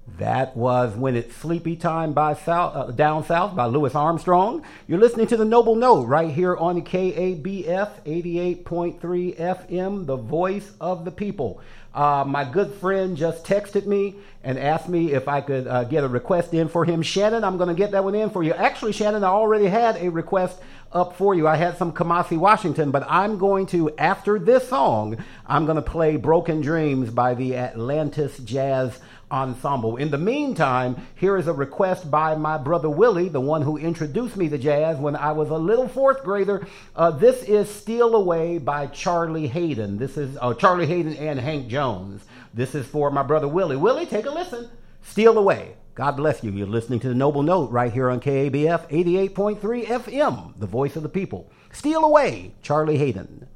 That was When It's Sleepy Time by Down South by Louis Armstrong. You're listening to The Noble Note right here on KABF 88.3 FM, the voice of the people. My good friend just texted me and asked me if I could get a request in for him. Shannon, I'm going to get that one in for you. Actually, Shannon, I already had a request up for you. I had some Kamasi Washington, but I'm going to, after this song, I'm going to play Broken Dreams by the Atlantis Jazz Ensemble. In the meantime, here is a request by my brother Willie, the one who introduced me to jazz when I was a little fourth grader. This is Steal Away by Charlie Hayden. This is Charlie Hayden and Hank Jones. This is for my brother Willie. Willie, take a listen. Steal Away. God bless you. You're listening to The Noble Note right here on KABF 88.3 FM, the voice of the people. Steal Away, Charlie Hayden.